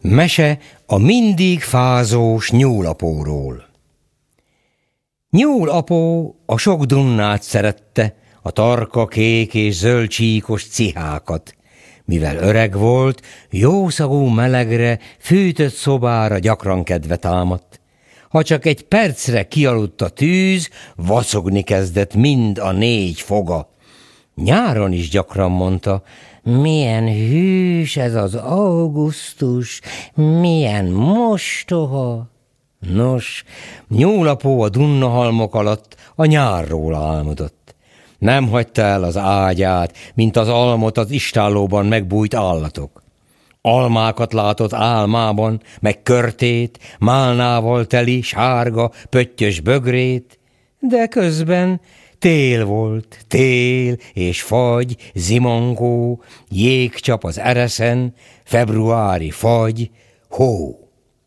Mese a mindig fázós nyúlapóról. Nyúlapó a sok dunnát szerette, a tarka kék és zöld csíkos cihákat. Mivel öreg volt, jószagú melegre, fűtött szobára gyakran kedve támadt. Ha csak egy percre kialudt a tűz, vacogni kezdett mind a 4 foga. Nyáron is gyakran mondta: milyen hűs ez az augusztus, milyen mostoha. Nos, nyúlapó a dunnahalmok alatt a nyárról álmodott. Nem hagyta el az ágyát, mint az almot az istállóban megbújt állatok. Almákat látott álmában, meg körtét, málnával teli, sárga, pöttyös bögrét, de közben tél volt, tél és fagy, zimongó, jégcsap az ereszen, februári fagy, hó.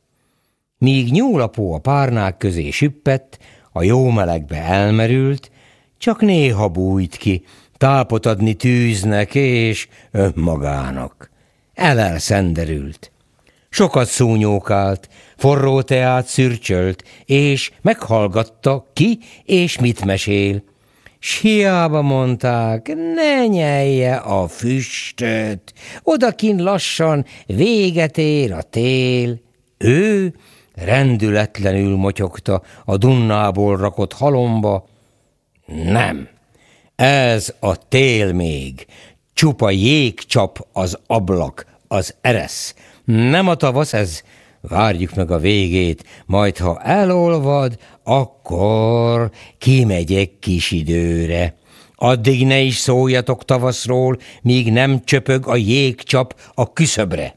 Míg nyúlapó a párnák közé süppett, a jó melegbe elmerült, csak néha bújt ki, tápot adni tűznek és önmagának. Elelszenderült. Sokat szúnyókált, forró teát szürcsölt, és meghallgatta, ki és mit mesél. S hiába mondták, ne nyelje a füstöt, odakin lassan véget ér a tél. Ő rendületlenül motyogta a dunnából rakott halomba. Nem, ez a tél még, csupa jégcsap az ablak, az eresz. Nem a tavasz ez, várjuk meg a végét, majd ha elolvad, akkor kimegyek kis időre. Addig ne is szóljatok tavaszról, míg nem csöpög a jégcsap a küszöbre.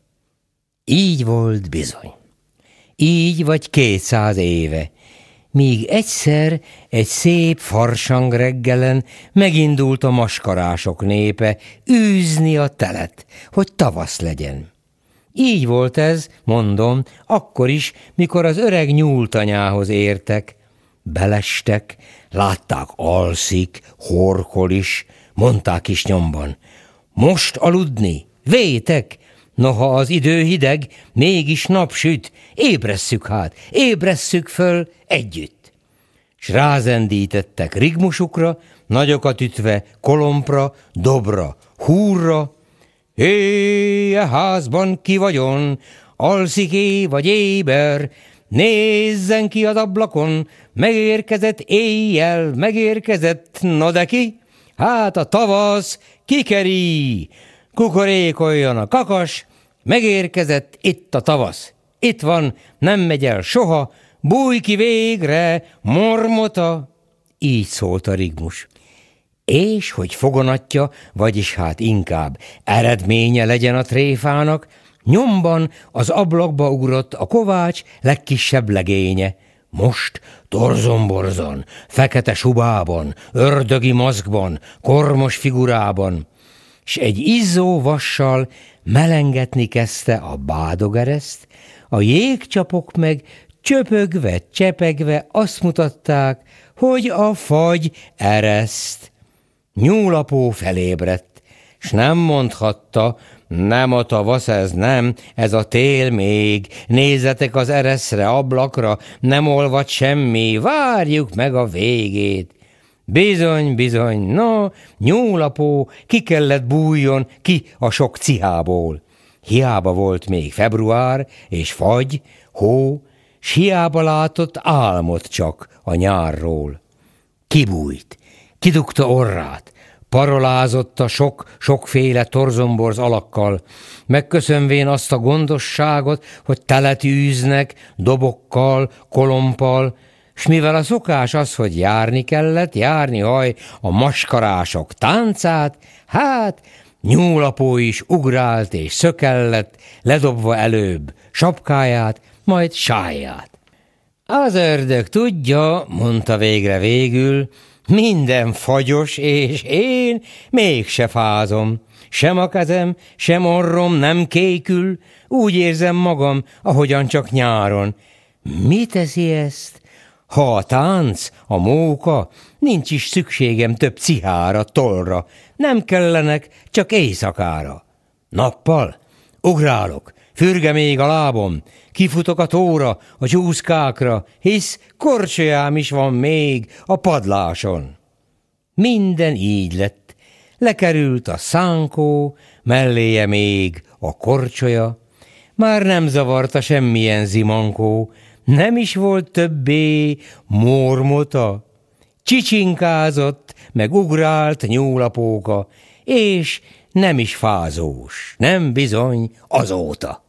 Így volt bizony. Így vagy 200 éve, míg egyszer egy szép farsang reggelen megindult a maskarások népe űzni a telet, hogy tavasz legyen. Így volt ez, mondom, akkor is, mikor az öreg nyúltanyához értek. Belestek, látták alszik, horkol is, mondták is nyomban: most aludni, vétek! Noha az idő hideg, mégis napsüt, ébresszük hát, ébresszük föl együtt. S rázendítettek rigmusukra, nagyokat ütve, kolompra, dobra, húrra. Héje házban ki vagyon, alszik-é vagy éber, nézzen ki az ablakon, megérkezett éjjel, megérkezett, na de ki? Hát a tavasz kikeri, kukorékoljon a kakas, megérkezett itt a tavasz. Itt van, nem megy el soha, bújj ki végre, mormota. Így szólt a rigmus. És hogy foganatja, vagyis hát inkább eredménye legyen a tréfának, nyomban az ablakba ugrott a kovács legkisebb legénye. Most torzomborzon, fekete subában, ördögi maszkban, kormos figurában, s egy izzó vassal melengetni kezdte a bádogereszt, a jégcsapok meg csöpögve, csepegve azt mutatták, hogy a fagy ereszt. Nyúlapó felébredt, s nem mondhatta: nem a tavasz ez, nem, ez a tél még, nézzetek az ereszre, ablakra, nem olvad semmi, várjuk meg a végét. Bizony, bizony, no, nyúlapó ki kellett bújjon ki a sok cihából. Hiába volt még február, és fagy, hó, s hiába látott álmot csak a nyárról. Kibújt, kidugta orrát, parolázott a sokféle torzomborz alakkal, megköszönvén azt a gondosságot, hogy telet űznek, dobokkal, kolompal, s mivel a szokás az, hogy járni kellett, járni a maskarások táncát, hát nyúlapó is ugrált és szökellett, ledobva előbb sapkáját, majd sáját. Az ördög tudja, mondta végül, minden fagyos, és én mégse fázom. Sem a kezem, sem orrom nem kékül, úgy érzem magam, ahogyan csak nyáron. Mi teszi ezt? Ha a tánc, a móka, nincs is szükségem több cihára, tollra, nem kellenek, csak éjszakára. Nappal Ugrálok, fürge még a lábom, kifutok a tóra, a csúszkákra, hisz korcsolyám is van még a padláson. Minden így lett, lekerült a szánkó, melléje még a korcsolya, már nem zavarta semmilyen zimankó, nem is volt többé mormota. Csicsinkázott, meg ugrált nyúlapóka, és nem is fázós, nem bizony azóta.